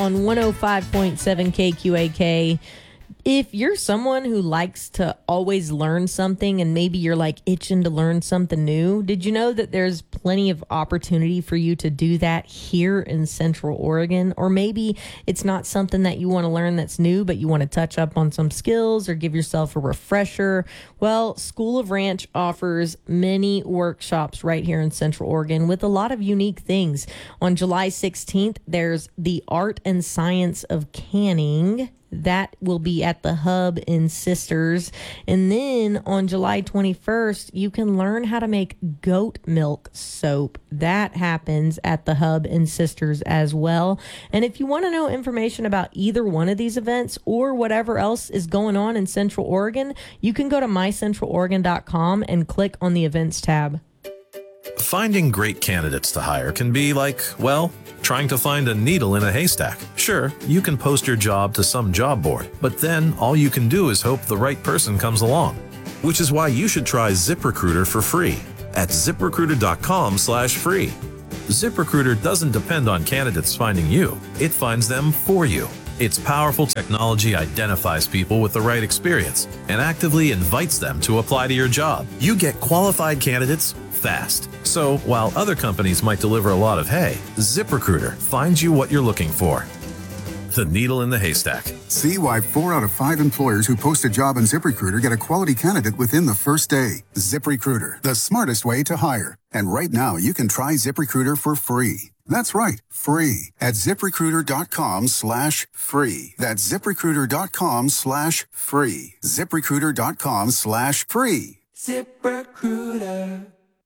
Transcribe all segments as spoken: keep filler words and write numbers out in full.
on one oh five point seven K Q A K. If you're someone who likes to always learn something and maybe you're like itching to learn something new, did you know that there's plenty of opportunity for you to do that here in Central Oregon? Or maybe it's not something that you want to learn that's new, but you want to touch up on some skills or give yourself a refresher. Well, School of Ranch offers many workshops right here in Central Oregon with a lot of unique things. On July sixteenth, there's the Art and Science of Canning. That will be at the Hub in Sisters. And then on July twenty-first, you can learn how to make goat milk soap. That happens at the Hub in Sisters as well. And if you want to know information about either one of these events or whatever else is going on in Central Oregon, you can go to my central oregon dot com and click on the events tab. Finding great candidates to hire can be like, well, trying to find a needle in a haystack. Sure, you can post your job to some job board, but then all you can do is hope the right person comes along. Which is why you should try ZipRecruiter for free at zip recruiter dot com slash free. ZipRecruiter doesn't depend on candidates finding you. It finds them for you. Its powerful technology identifies people with the right experience and actively invites them to apply to your job. You get qualified candidates fast. So while other companies might deliver a lot of hay, ZipRecruiter finds you what you're looking for. The needle in the haystack. See why four out of five employers who post a job on ZipRecruiter get a quality candidate within the first day. ZipRecruiter, the smartest way to hire. And right now, you can try ZipRecruiter for free. That's right, free at zip recruiter dot com slash free. That's zip recruiter dot com slash free. zip recruiter dot com slash free. ZipRecruiter.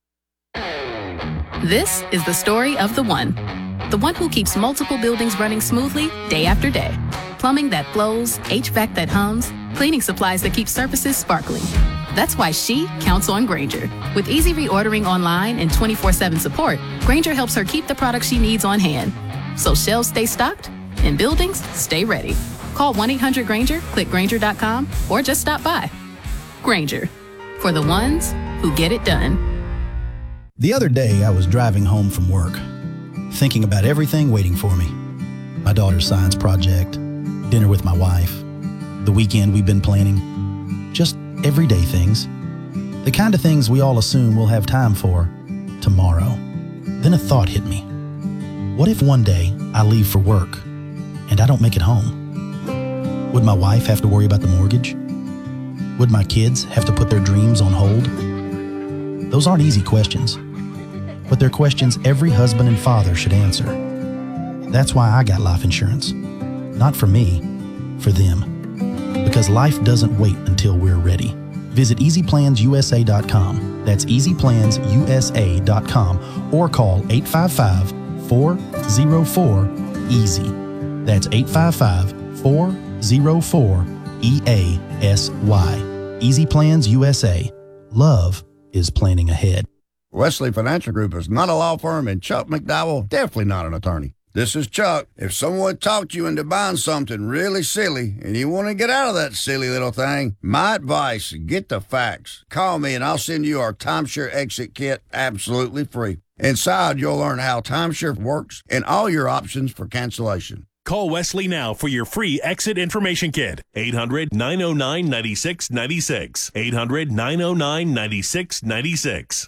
This is the story of the one. The one who keeps multiple buildings running smoothly day after day. Plumbing that flows, H V A C that hums, cleaning supplies that keep surfaces sparkling. That's why she counts on Grainger. With easy reordering online and twenty-four seven support, Grainger helps her keep the products she needs on hand. So shelves stay stocked and buildings stay ready. Call one eight hundred Grainger, click Grainger dot com, or just stop by. Grainger, for the ones who get it done. The other day, I was driving home from work, thinking about everything waiting for me. My daughter's science project, dinner with my wife, the weekend we've been planning, just everyday things. The kind of things we all assume we'll have time for tomorrow. Then a thought hit me. What if one day I leave for work and I don't make it home? Would my wife have to worry about the mortgage? Would my kids have to put their dreams on hold? Those aren't easy questions, but they're questions every husband and father should answer. That's why I got life insurance. Not for me, for them. Because life doesn't wait until we're ready. Visit easy plans u s a dot com. That's easy plans u s a dot com or call eight five five, four oh four, easy. That's eight five five, four oh four, E A S Y. Easy Plans U S A. Love is planning ahead. Wesley Financial Group is not a law firm, and Chuck McDowell definitely not an attorney. This is Chuck. If someone talked you into buying something really silly and you want to get out of that silly little thing, my advice, get the facts. Call me and I'll send you our Timeshare Exit Kit absolutely free. Inside, you'll learn how timeshare works and all your options for cancellation. Call Wesley now for your free exit information kit. eight hundred, nine oh nine, nine six nine six. eight hundred, nine oh nine, nine six nine six.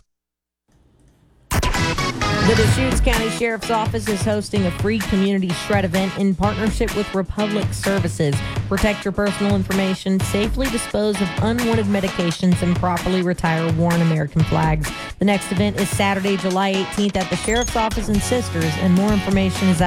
The Deschutes County Sheriff's Office is hosting a free community shred event in partnership with Republic Services. Protect your personal information, safely dispose of unwanted medications, and properly retire worn American flags. The next event is Saturday, July eighteenth at the Sheriff's Office in Sisters, and more information is at